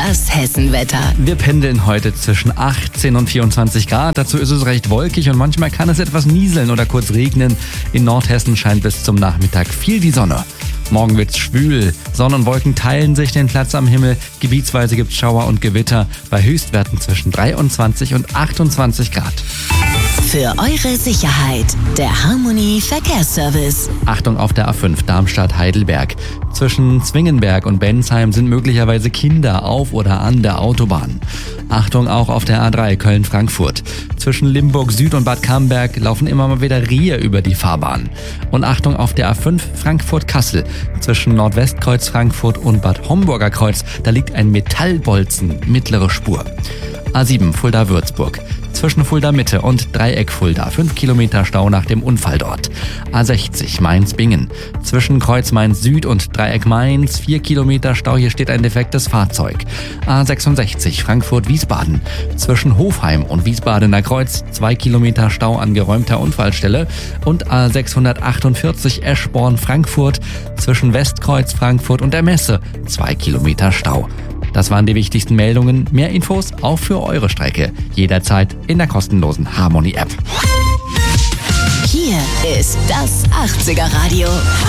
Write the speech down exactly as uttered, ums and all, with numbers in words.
Das Hessenwetter. Wir pendeln heute zwischen achtzehn und vierundzwanzig Grad. Dazu ist es recht wolkig und manchmal kann es etwas nieseln oder kurz regnen. In Nordhessen scheint bis zum Nachmittag viel die Sonne. Morgen wird's schwül. Sonne und Wolken teilen sich den Platz am Himmel. Gebietsweise gibt's Schauer und Gewitter bei Höchstwerten zwischen dreiundzwanzig und achtundzwanzig Grad. Für eure Sicherheit, der Harmony Verkehrsservice. Achtung auf der A fünf Darmstadt-Heidelberg. Zwischen Zwingenberg und Bensheim sind möglicherweise Kinder auf oder an der Autobahn. Achtung auch auf der A drei Köln-Frankfurt. Zwischen Limburg Süd und Bad Camberg laufen immer mal wieder Rehe über die Fahrbahn. Und Achtung auf der A fünf Frankfurt-Kassel. Zwischen Nordwestkreuz Frankfurt und Bad Homburger Kreuz, da liegt ein Metallbolzen, mittlere Spur. A sieben Fulda-Würzburg. Zwischen Fulda Mitte und Dreieck Fulda fünf Kilometer Stau nach dem Unfall dort. A sechzig Mainz-Bingen. Zwischen Kreuz Mainz Süd und Dreieck Mainz vier Kilometer Stau, hier steht ein defektes Fahrzeug. A sechsundsechzig Frankfurt-Wiesbaden. Zwischen Hofheim und Wiesbadener Kreuz zwei Kilometer Stau an geräumter Unfallstelle. Und A sechshundertachtundvierzig Eschborn-Frankfurt. Zwischen Westkreuz Frankfurt und der Messe zwei Kilometer Stau. Das waren die wichtigsten Meldungen. Mehr Infos auch für eure Strecke. Jederzeit in der kostenlosen Harmony App. Hier ist das achtziger Radio.